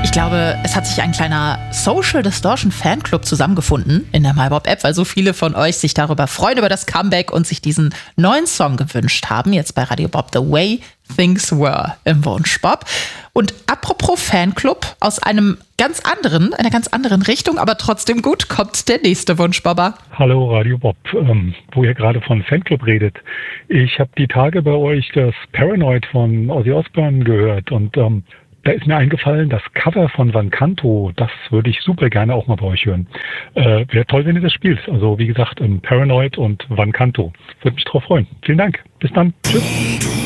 Ich glaube, es hat sich ein kleiner Social Distortion Fanclub zusammengefunden in der MyBob-App, weil so viele von euch sich darüber freuen, über das Comeback und sich diesen neuen Song gewünscht haben, jetzt bei Radio Bob, The Way Things Were im Wunschbob. Und apropos Fanclub, aus einer ganz anderen Richtung, aber trotzdem gut, kommt der nächste Wunschbobber. Hallo Radio Bob, wo ihr gerade von Fanclub redet. Ich habe die Tage bei euch das Paranoid von Ozzy Osbourne gehört und da ist mir eingefallen, das Cover von Vancanto, das würde ich super gerne auch mal bei euch hören. Wäre toll, wenn ihr das spielt. Also wie gesagt, Paranoid und Vancanto. Würde mich drauf freuen. Vielen Dank. Bis dann. Tschüss.